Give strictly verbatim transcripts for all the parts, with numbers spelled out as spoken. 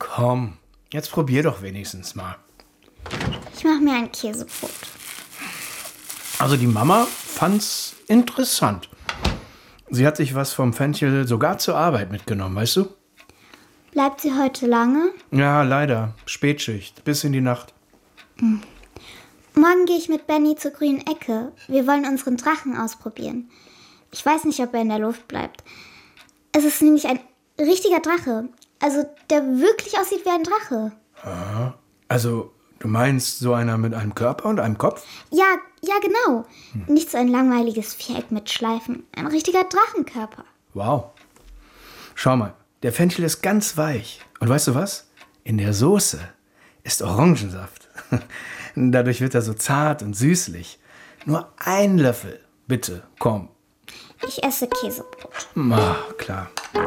Komm, jetzt probier doch wenigstens mal. Ich mache mir ein Käsebrot. Also die Mama fand's interessant. Sie hat sich was vom Fenchel sogar zur Arbeit mitgenommen, weißt du? Bleibt sie heute lange? Ja, leider. Spätschicht, bis in die Nacht. Hm. Morgen gehe ich mit Benny zur grünen Ecke. Wir wollen unseren Drachen ausprobieren. Ich weiß nicht, ob er in der Luft bleibt. Es ist nämlich ein richtiger Drache. Also, der wirklich aussieht wie ein Drache. Aha. Also, du meinst so einer mit einem Körper und einem Kopf? Ja, ja, genau. Hm. Nicht so ein langweiliges Viereck mit Schleifen. Ein richtiger Drachenkörper. Wow. Schau mal, der Fenchel ist ganz weich. Und weißt du was? In der Soße ist Orangensaft. Dadurch wird er so zart und süßlich. Nur ein Löffel, bitte, komm. Ich esse Käsebrot. Ah, klar.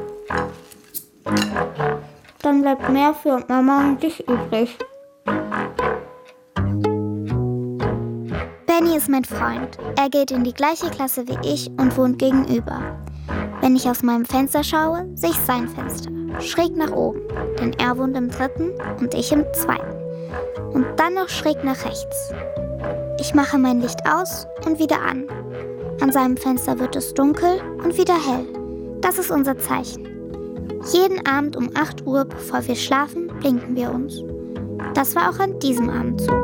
Dann bleibt mehr für Mama und dich übrig. Benny ist mein Freund. Er geht in die gleiche Klasse wie ich und wohnt gegenüber. Wenn ich aus meinem Fenster schaue, sehe ich sein Fenster. Schräg nach oben, denn er wohnt im dritten und ich im zweiten. Und dann noch schräg nach rechts. Ich mache mein Licht aus und wieder an. An seinem Fenster wird es dunkel und wieder hell. Das ist unser Zeichen. Jeden Abend um acht Uhr, bevor wir schlafen, blinken wir uns. Das war auch an diesem Abend so.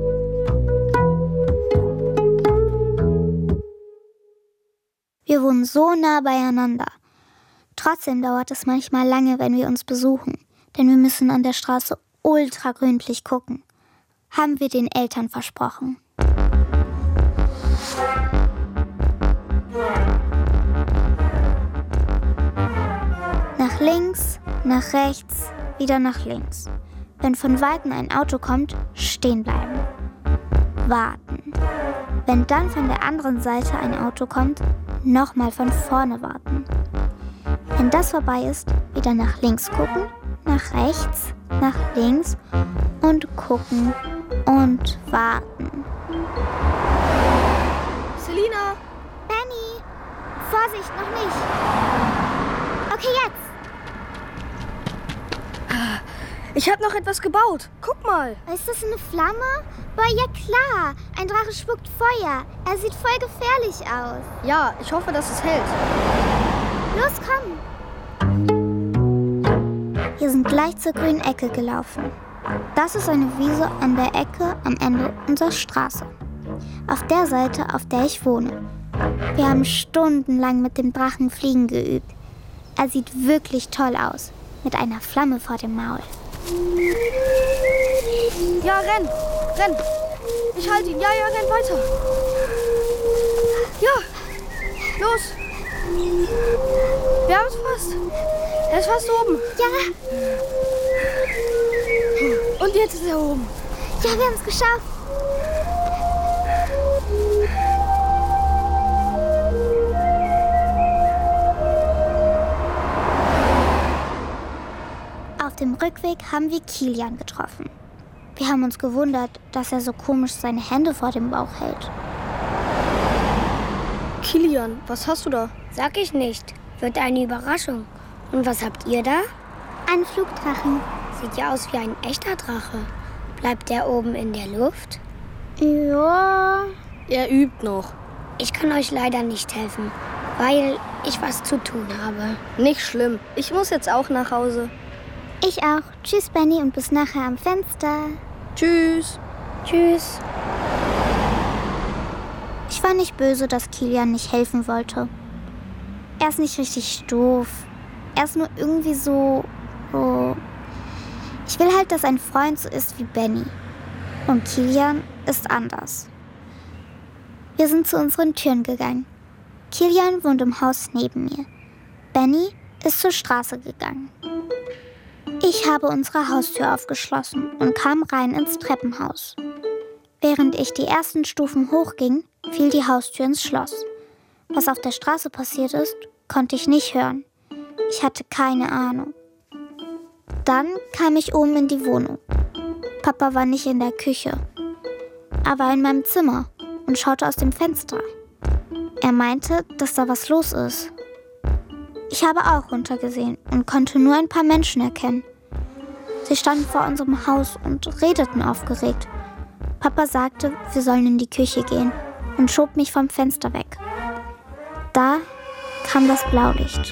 Wir wohnen so nah beieinander. Trotzdem dauert es manchmal lange, wenn wir uns besuchen, denn wir müssen an der Straße ultra gründlich gucken. Haben wir den Eltern versprochen. Nach links, nach rechts, wieder nach links. Wenn von Weitem ein Auto kommt, stehen bleiben. Warten. Wenn dann von der anderen Seite ein Auto kommt, nochmal von vorne warten. Wenn das vorbei ist, wieder nach links gucken, nach rechts, nach links und gucken und warten. Selina! Benny! Vorsicht, noch nicht! Okay, jetzt! Ich habe noch etwas gebaut. Guck mal. Ist das eine Flamme? Boah, ja klar. Ein Drache spuckt Feuer. Er sieht voll gefährlich aus. Ja, ich hoffe, dass es hält. Los, komm. Wir sind gleich zur grünen Ecke gelaufen. Das ist eine Wiese an der Ecke am Ende unserer Straße. Auf der Seite, auf der ich wohne. Wir haben stundenlang mit dem Drachen fliegen geübt. Er sieht wirklich toll aus. Mit einer Flamme vor dem Maul. Ja, renn! Renn! Ich halte ihn. Ja, ja, renn weiter. Ja! Los! Wir haben es fast. Er ist fast oben. Ja! Und jetzt ist er oben. Ja, wir haben es geschafft. Auf dem Rückweg haben wir Kilian getroffen. Wir haben uns gewundert, dass er so komisch seine Hände vor dem Bauch hält. Kilian, was hast du da? Sag ich nicht. Wird eine Überraschung. Und was habt ihr da? Ein Flugdrachen. Sieht ja aus wie ein echter Drache. Bleibt der oben in der Luft? Ja. Er übt noch. Ich kann euch leider nicht helfen, weil ich was zu tun habe. Nicht schlimm. Ich muss jetzt auch nach Hause. Ich auch. Tschüss, Benny, und bis nachher am Fenster. Tschüss. Tschüss. Ich war nicht böse, dass Kilian nicht helfen wollte. Er ist nicht richtig doof. Er ist nur irgendwie so... so... Ich will halt, dass ein Freund so ist wie Benny. Und Kilian ist anders. Wir sind zu unseren Türen gegangen. Kilian wohnt im Haus neben mir. Benny ist zur Straße gegangen. Ich habe unsere Haustür aufgeschlossen und kam rein ins Treppenhaus. Während ich die ersten Stufen hochging, fiel die Haustür ins Schloss. Was auf der Straße passiert ist, konnte ich nicht hören. Ich hatte keine Ahnung. Dann kam ich oben in die Wohnung. Papa war nicht in der Küche. Er war in meinem Zimmer und schaute aus dem Fenster. Er meinte, dass da was los ist. Ich habe auch runtergesehen und konnte nur ein paar Menschen erkennen. Sie standen vor unserem Haus und redeten aufgeregt. Papa sagte, wir sollen in die Küche gehen und schob mich vom Fenster weg. Da kam das Blaulicht.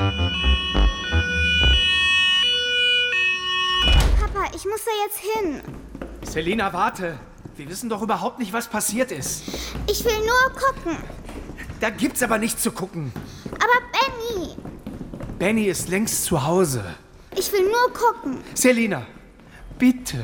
Papa, ich muss da jetzt hin. Selina, warte. Wir wissen doch überhaupt nicht, was passiert ist. Ich will nur gucken. Da gibt's aber nichts zu gucken. Aber Benny, Benny ist längst zu Hause. ich will nur gucken. Selina, bitte.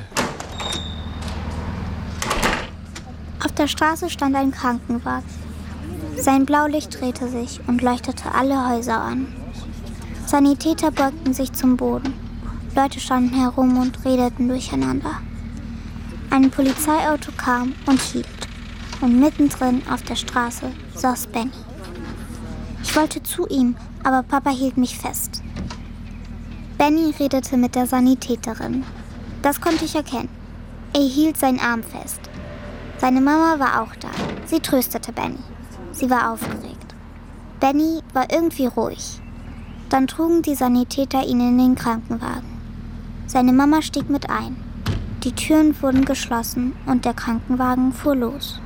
Auf der Straße stand ein Krankenwagen. Sein Blaulicht drehte sich und leuchtete alle Häuser an. Sanitäter beugten sich zum Boden. Leute standen herum und redeten durcheinander. Ein Polizeiauto kam und hielt. Und mittendrin auf der Straße saß Benny. Ich wollte zu ihm, aber Papa hielt mich fest. Benny redete mit der Sanitäterin. Das konnte ich erkennen. Er hielt seinen Arm fest. Seine Mama war auch da. Sie tröstete Benny. Sie war aufgeregt. Benny war irgendwie ruhig. Dann trugen die Sanitäter ihn in den Krankenwagen. Seine Mama stieg mit ein. Die Türen wurden geschlossen und der Krankenwagen fuhr los.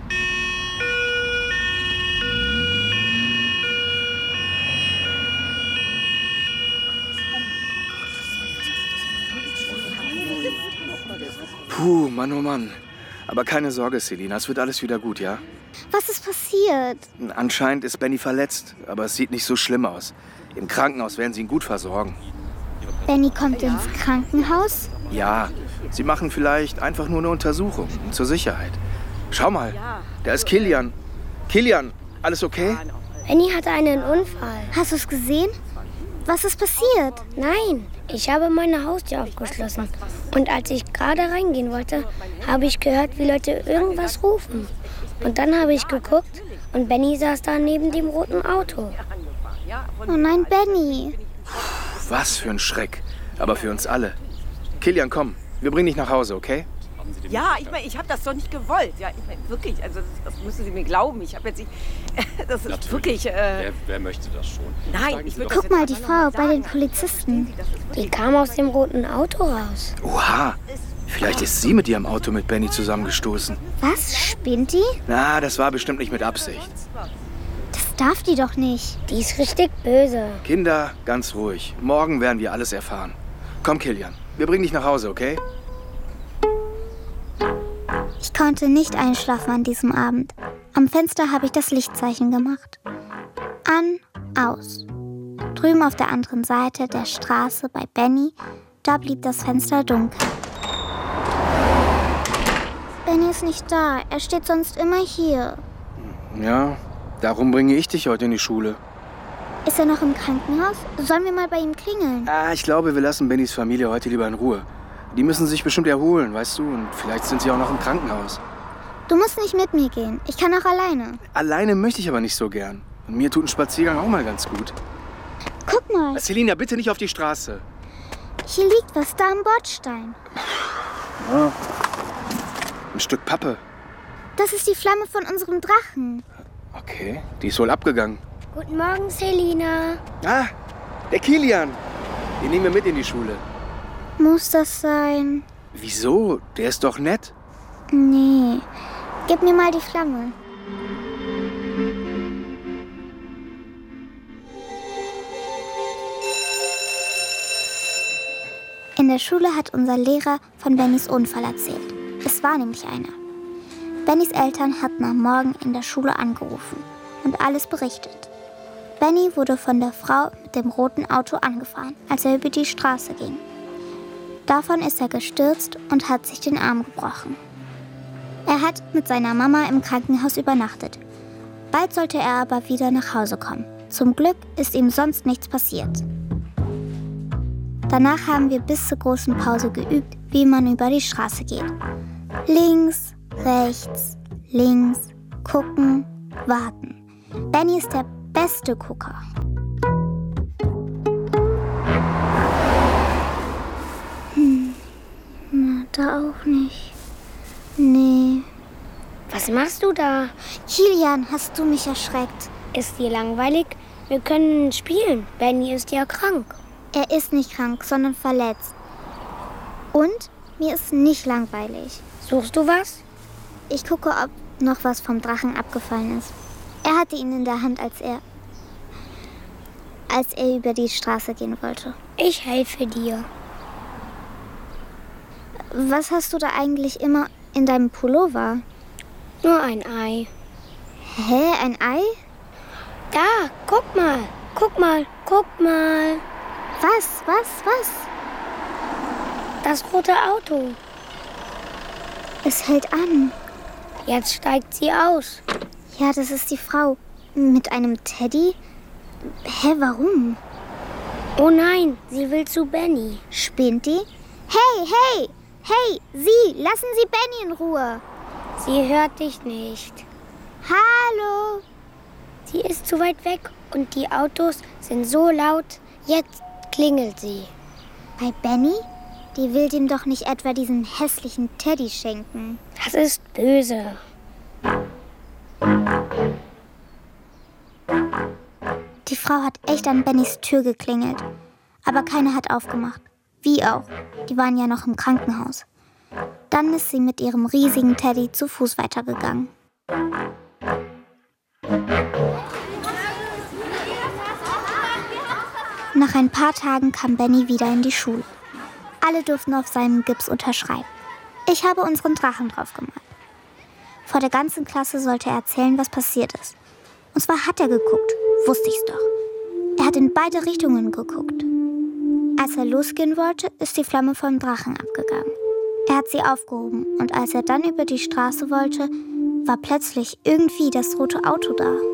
Puh, Mann, oh Mann. Aber keine Sorge, Selina, es wird alles wieder gut, ja? Was ist passiert? Anscheinend ist Benny verletzt, aber es sieht nicht so schlimm aus. Im Krankenhaus werden sie ihn gut versorgen. Benny kommt ins Krankenhaus? Ja, sie machen vielleicht einfach nur eine Untersuchung, zur Sicherheit. Schau mal, da ist Kilian. Kilian, alles okay? Benny hatte einen Unfall. Hast du es gesehen? Was ist passiert? Nein, ich habe meine Haustür aufgeschlossen. Und als ich gerade reingehen wollte, habe ich gehört, wie Leute irgendwas rufen. Und dann habe ich geguckt und Benny saß da neben dem roten Auto. Oh nein, Benny. Was für ein Schreck. Aber für uns alle. Kilian, komm, wir bringen dich nach Hause, okay? Ja, ich meine, ich habe das doch nicht gewollt. Ja, ich meine, wirklich, also das, das müssen Sie mir glauben. Ich habe jetzt nicht, das ist Natürlich. wirklich... Äh, wer, wer möchte das schon? nein, ich würde Guck mal, die Frau bei den Polizisten. Die kam aus dem roten Auto raus. Oha, vielleicht ist sie mit ihrem Auto mit Benny zusammengestoßen. Was? Spinnt die? Na, das war bestimmt nicht mit Absicht. Das darf die doch nicht. Die ist richtig böse. Kinder, ganz ruhig. Morgen werden wir alles erfahren. Komm, Kilian, wir bringen dich nach Hause, okay? Ich konnte nicht einschlafen an diesem Abend. Am Fenster habe ich das Lichtzeichen gemacht. An, aus. Drüben auf der anderen Seite der Straße bei Benny, da blieb das Fenster dunkel. Benny ist nicht da. Er steht sonst immer hier. Ja, darum bringe ich dich heute in die Schule. Ist er noch im Krankenhaus? Sollen wir mal bei ihm klingeln? Ah, ich glaube, wir lassen Bennys Familie heute lieber in Ruhe. Die müssen sich bestimmt erholen, weißt du? Und vielleicht sind sie auch noch im Krankenhaus. Du musst nicht mit mir gehen. Ich kann auch alleine. Alleine möchte ich aber nicht so gern. Und mir tut ein Spaziergang auch mal ganz gut. Guck mal, Selina, bitte nicht auf die Straße. hier liegt was da am Bordstein. Ein Stück Pappe. Das ist die Flamme von unserem Drachen. Okay, die ist wohl abgegangen. Guten Morgen, Selina. Ah, der Kilian. Den nehmen wir mit in die Schule. Muss das sein? Wieso? Der ist doch nett. Nee. Gib mir mal die Flamme. In der Schule hat unser Lehrer von Bennys Unfall erzählt. Es war nämlich einer. Bennys Eltern hatten am Morgen in der Schule angerufen und alles berichtet. Benny wurde von der Frau mit dem roten Auto angefahren, als er über die Straße ging. Davon ist er gestürzt und hat sich den Arm gebrochen. Er hat mit seiner Mama im Krankenhaus übernachtet. Bald sollte er aber wieder nach Hause kommen. Zum Glück ist ihm sonst nichts passiert. Danach haben wir bis zur großen Pause geübt, wie man über die Straße geht. Links, rechts, links, gucken, warten. Benny ist der beste Gucker. Hm, na, da auch nicht. Nee. Was machst du da? Kilian, hast du mich erschreckt? Ist dir langweilig? Wir können spielen. Benny ist ja krank. Er ist nicht krank, sondern verletzt. Und mir ist nicht langweilig. Suchst du was? Ich gucke, ob noch was vom Drachen abgefallen ist. Er hatte ihn in der Hand, als er, als er über die Straße gehen wollte. Ich helfe dir. Was hast du da eigentlich immer in deinem Pullover? Nur ein Ei. Hä, ein Ei? Da, guck mal, guck mal, guck mal. Was, was, was? Das rote Auto. Es hält an. Jetzt steigt sie aus. Ja, das ist die Frau. Mit einem Teddy? Hä, warum? Oh nein, sie will zu Benny. Spinnt die? Hey, hey, hey, Sie, lassen Sie Benny in Ruhe. Sie hört dich nicht. Hallo. Sie ist zu weit weg und die Autos sind so laut. Jetzt klingelt sie. Bei Benny? Die will dem doch nicht etwa diesen hässlichen Teddy schenken. Das ist böse. Die Frau hat echt an Bennys Tür geklingelt. Aber keiner hat aufgemacht. Wie auch. Die waren ja noch im Krankenhaus. Dann ist sie mit ihrem riesigen Teddy zu Fuß weitergegangen. Nach ein paar Tagen kam Benny wieder in die Schule. Alle durften auf seinem Gips unterschreiben. Ich habe unseren Drachen drauf gemalt. Vor der ganzen Klasse sollte er erzählen, was passiert ist. Und zwar hat er geguckt, wusste ich's doch. Er hat in beide Richtungen geguckt. Als er losgehen wollte, ist die Flamme vom Drachen abgegangen. Er hat sie aufgehoben und als er dann über die Straße wollte, war plötzlich irgendwie das rote Auto da.